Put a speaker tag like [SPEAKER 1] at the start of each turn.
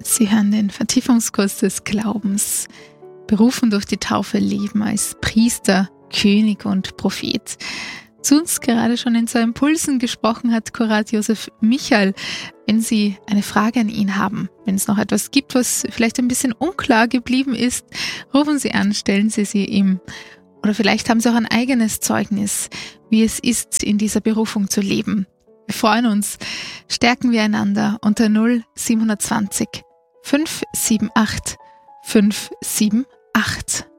[SPEAKER 1] Sie hören den Vertiefungskurs des Glaubens, berufen durch die Taufe leben als Priester, König und Prophet. Zu uns gerade schon in seinen Impulsen gesprochen hat Kurat Josef Michael. Wenn Sie eine Frage an ihn haben, wenn es noch etwas gibt, was vielleicht ein bisschen unklar geblieben ist, rufen Sie an, stellen Sie sie ihm. Oder vielleicht haben Sie auch ein eigenes Zeugnis, wie es ist, in dieser Berufung zu leben. Wir freuen uns. Stärken wir einander unter 0720 578 578.